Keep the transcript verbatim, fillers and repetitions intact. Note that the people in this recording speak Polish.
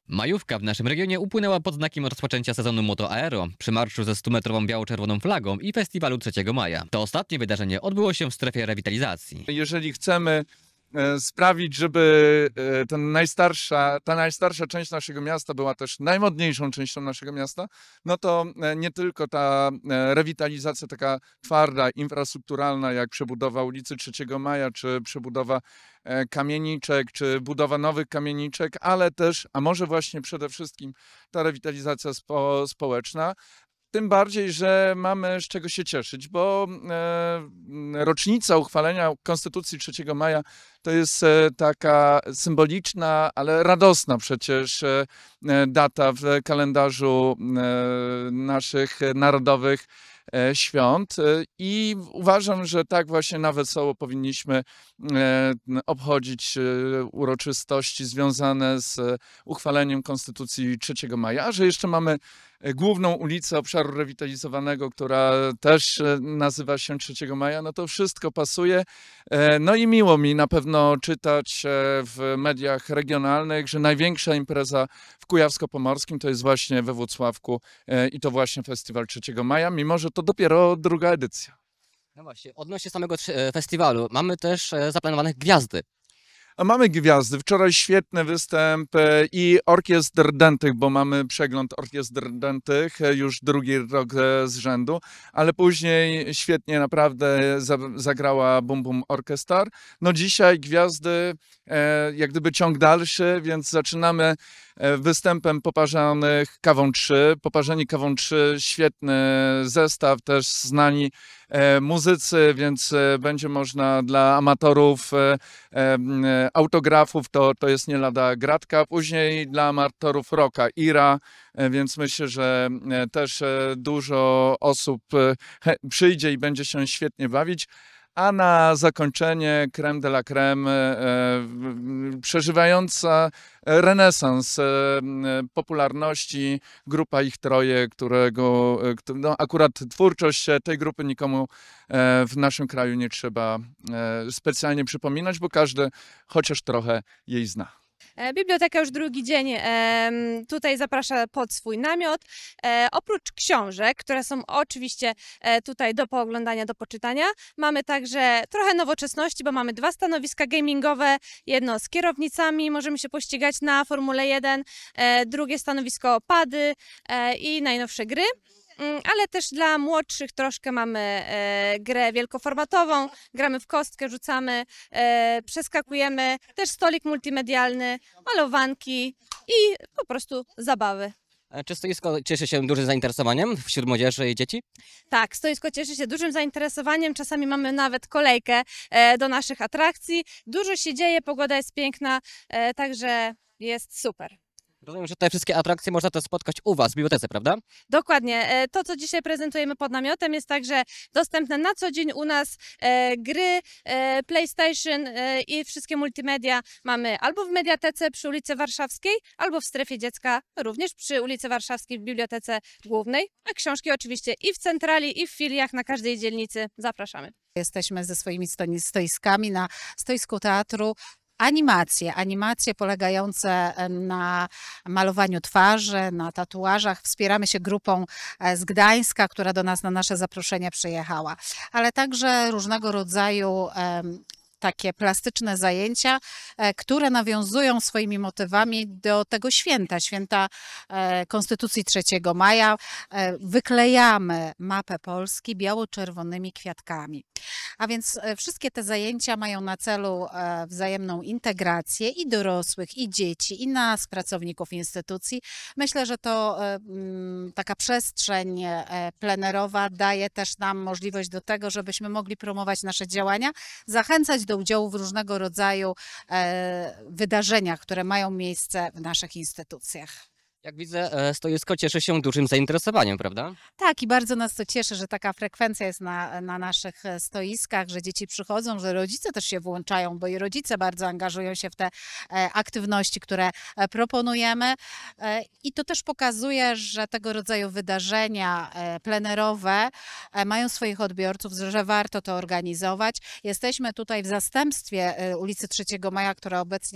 Majówka w naszym regionie upłynęła pod znakiem rozpoczęcia sezonu Moto Aero, przy marszu ze stumetrową biało-czerwoną flagą i festiwalu trzeciego maja. To ostatnie wydarzenie odbyło się w strefie rewitalizacji. Jeżeli chcemy e, sprawić, żeby e, ten najstarsza, ta najstarsza część naszego miasta była też najmodniejszą częścią naszego miasta, no to e, nie tylko ta e, rewitalizacja taka twarda, infrastrukturalna, jak przebudowa ulicy trzeciego maja, czy przebudowa e, kamieniczek, czy budowa nowych kamieniczek, ale też, a może właśnie przede wszystkim ta rewitalizacja spo, społeczna. Tym bardziej, że mamy z czego się cieszyć, bo e, rocznica uchwalenia Konstytucji trzeciego maja to jest e, taka symboliczna, ale radosna przecież e, data w kalendarzu e, naszych narodowych e, świąt. E, I uważam, że tak właśnie na wesoło powinniśmy e, obchodzić e, uroczystości związane z uchwaleniem Konstytucji trzeciego maja, a że jeszcze mamy główną ulicę obszaru rewitalizowanego, która też nazywa się trzeciego maja, no to wszystko pasuje. No i miło mi na pewno czytać w mediach regionalnych, że największa impreza w Kujawsko-Pomorskim to jest właśnie we Włocławku i to właśnie festiwal trzeciego maja, mimo że to dopiero druga edycja. No właśnie, odnośnie samego trze- festiwalu, mamy też e, zaplanowanych gwiazdy. A mamy gwiazdy. Wczoraj świetny występ e, i orkiestr dętych, bo mamy przegląd orkiestr dętych e, już drugi rok e, z rzędu, ale później świetnie naprawdę za, zagrała Bum Bum Orchestra. No dzisiaj gwiazdy, e, jak gdyby ciąg dalszy, więc zaczynamy e, występem Poparzanych Kawą trzy. Poparzeni Kawą trzy, świetny zestaw, też znani e, muzycy, więc e, będzie można dla amatorów e, e, autografów, to, to jest nie lada gratka. Później dla amatorów rocka Ira, e, więc myślę, że e, też e, dużo osób e, przyjdzie i będzie się świetnie bawić. A na zakończenie crème de la crème, e, przeżywająca renesans e, popularności, grupa Ich Troje, którego e, no, akurat twórczość tej grupy nikomu e, w naszym kraju nie trzeba e, specjalnie przypominać, bo każdy chociaż trochę jej zna. Biblioteka już drugi dzień e, tutaj zaprasza pod swój namiot. E, oprócz książek, które są oczywiście e, tutaj do pooglądania, do poczytania, mamy także trochę nowoczesności, bo mamy dwa stanowiska gamingowe, jedno z kierownicami, możemy się pościgać na Formule jeden, e, drugie stanowisko pady e, i najnowsze gry. Ale też dla młodszych troszkę mamy e, grę wielkoformatową, gramy w kostkę, rzucamy, e, przeskakujemy, też stolik multimedialny, malowanki i po prostu zabawy. E, Czy stoisko cieszy się dużym zainteresowaniem wśród młodzieży i dzieci? Tak, stoisko cieszy się dużym zainteresowaniem, czasami mamy nawet kolejkę e, do naszych atrakcji. Dużo się dzieje, pogoda jest piękna, e, także jest super. Rozumiem, że te wszystkie atrakcje można też spotkać u Was w bibliotece, prawda? Dokładnie. E, To, co dzisiaj prezentujemy pod namiotem, jest także dostępne na co dzień u nas. E, Gry, e, PlayStation e, i wszystkie multimedia mamy albo w Mediatece przy ulicy Warszawskiej, albo w Strefie Dziecka, również przy ulicy Warszawskiej w Bibliotece Głównej, a książki oczywiście i w centrali, i w filiach na każdej dzielnicy. Zapraszamy. Jesteśmy ze swoimi stoi- stoiskami na stoisku teatru. Animacje, animacje polegające na malowaniu twarzy, na tatuażach. Wspieramy się grupą z Gdańska, która do nas na nasze zaproszenie przyjechała, ale także różnego rodzaju em, takie plastyczne zajęcia, e, które nawiązują swoimi motywami do tego święta, święta e, Konstytucji trzeciego maja. E, wyklejamy mapę Polski biało-czerwonymi kwiatkami. A więc e, wszystkie te zajęcia mają na celu e, wzajemną integrację i dorosłych, i dzieci, i nas, pracowników instytucji. Myślę, że to e, m, taka przestrzeń e, plenerowa daje też nam możliwość do tego, żebyśmy mogli promować nasze działania, zachęcać do udziału w różnego rodzaju e, wydarzeniach, które mają miejsce w naszych instytucjach. Jak widzę, e, stoisko cieszy się dużym zainteresowaniem, prawda? Tak, i bardzo nas to cieszy, że taka frekwencja jest na, na naszych stoiskach, że dzieci przychodzą, że rodzice też się włączają, bo i rodzice bardzo angażują się w te e, aktywności, które e, proponujemy. E, I to też pokazuje, że tego rodzaju wydarzenia e, plenerowe e, mają swoich odbiorców, że warto to organizować. Jesteśmy tutaj w zastępstwie e, ulicy trzeciego maja, która obecnie